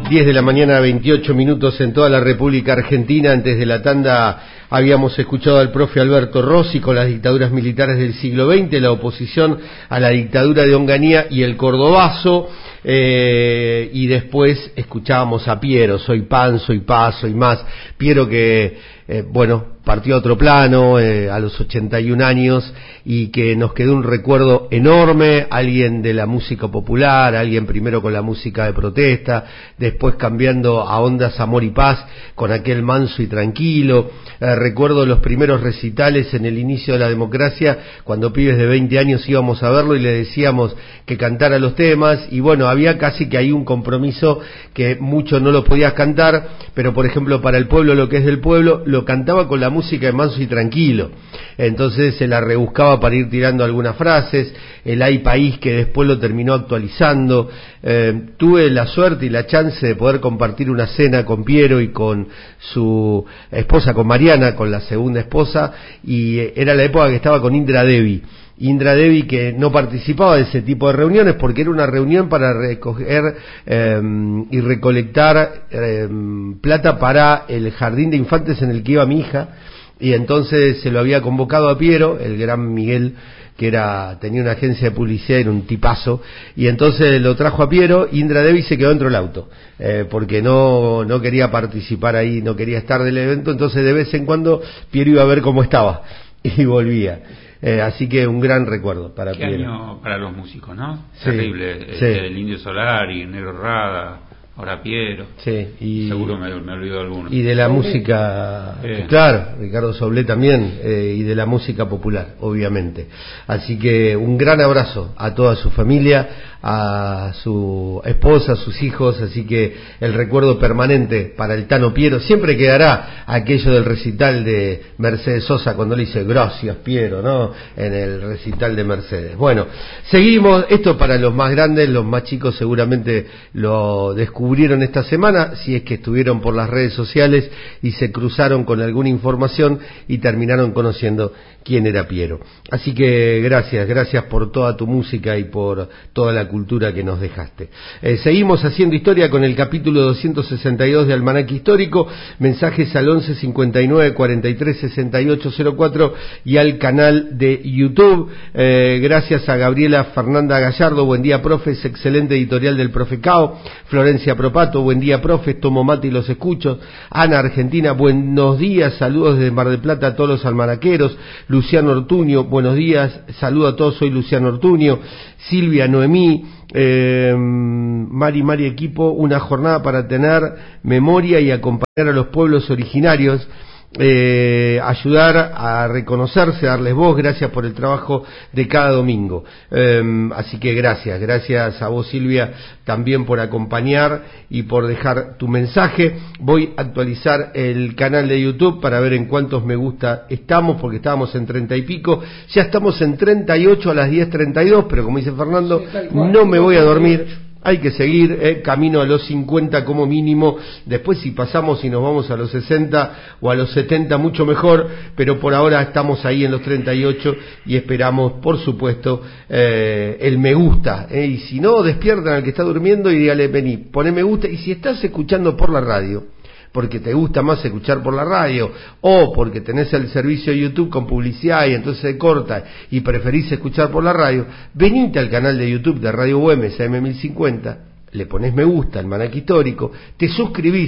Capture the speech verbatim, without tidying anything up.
diez de la mañana, veintiocho minutos en toda la República Argentina. Antes de la tanda habíamos escuchado al profe Alberto Rossi con las dictaduras militares del siglo veinte, la oposición a la dictadura de Onganía y el Cordobazo, eh, y después escuchábamos a Piero, soy pan, soy paz, soy más. Piero que, eh, bueno, partió a otro plano eh, a los ochenta y un años y que nos quedó un recuerdo enorme, alguien de la música popular, alguien primero con la música de protesta, después cambiando a ondas amor y paz con aquel manso y tranquilo. Eh, recuerdo los primeros recitales en el inicio de la democracia, cuando pibes de veinte años íbamos a verlo y le decíamos que cantara los temas, y bueno, había casi que ahí un compromiso que mucho no lo podías cantar, pero por ejemplo para el pueblo, lo que es del pueblo, lo cantaba con la música de manso y tranquilo. Entonces se la rebuscaba para ir tirando algunas frases, el Hay País, que después lo terminó actualizando. Eh, tuve la suerte y la chance de poder compartir una cena con Piero y con su esposa, con Mariana, con la segunda esposa, y era la época que estaba con Indra Devi. Indra Devi, que no participaba de ese tipo de reuniones porque era una reunión para recoger eh, y recolectar eh, plata para el jardín de infantes en el que iba mi hija, y entonces se lo había convocado a Piero, el gran Miguel, que era tenía una agencia de publicidad, era un tipazo, y entonces lo trajo a Piero. Indra Devi se quedó dentro del auto, eh, porque no no quería participar ahí, no quería estar del evento, entonces de vez en cuando Piero iba a ver cómo estaba y volvía. Eh, así que un gran recuerdo para Qué Piero. Año para los músicos, ¿no? Sí, Terrible. sí. Este, el Indio Solari, Negro Rada, ahora Piero. Sí, y seguro me, me olvidó alguno. Y de la música, eh. claro, Ricardo Soblé también, eh, y de la música popular, obviamente. Así que un gran abrazo a toda su familia, a su esposa, a sus hijos. Así que el recuerdo permanente para el Tano Piero. Siempre quedará aquello del recital de Mercedes Sosa cuando le dice gracias Piero, ¿no? En el recital de Mercedes. Bueno, seguimos. Esto para los más grandes, los más chicos seguramente lo descubrieron esta semana, si es que estuvieron por las redes sociales y se cruzaron con alguna información y terminaron conociendo quién era Piero. Así que gracias, gracias por toda tu música y por toda la cultura que nos dejaste. Eh, seguimos haciendo historia con el capítulo doscientos sesenta y dos de Almanaque Histórico. Mensajes al once cincuenta y nueve cuarenta y tres sesenta y ocho cero cuatro y al canal de YouTube. Eh, gracias a Gabriela Fernanda Gallardo, buen día profe, es excelente editorial del profe Cao. Florencia Propato, buen día profe, tomo mate y los escucho. Ana Argentina, buenos días, saludos desde Mar del Plata a todos los almanaqueros. Luciano Ortuño, buenos días, saludo a todos, soy Luciano Ortuño. Silvia Noemí, eh, Mari Mari Equipo, una jornada para tener memoria y acompañar a los pueblos originarios. Eh, ayudar a reconocerse, a darles voz. Gracias por el trabajo de cada domingo. Eh, así que gracias, gracias a vos Silvia también por acompañar y por dejar tu mensaje. Voy a actualizar el canal de YouTube para ver en cuántos me gusta estamos, porque estábamos en treinta y pico, ya estamos en treinta y ocho a las diez treinta y dos, pero como dice Fernando, no me voy a dormir. Hay que seguir, eh, camino a los cincuenta como mínimo. Después si pasamos y nos vamos a los sesenta o a los setenta mucho mejor, pero por ahora estamos ahí en los treinta y ocho y esperamos, por supuesto, eh, el me gusta, eh, y si no, despiertan al que está durmiendo y dígale, vení, poné me gusta. Y si estás escuchando por la radio, porque te gusta más escuchar por la radio, o porque tenés el servicio de YouTube con publicidad y entonces se corta y preferís escuchar por la radio, venite al canal de YouTube de Radio Güemes A M mil cincuenta, le ponés me gusta, Almanaque Histórico, te suscribís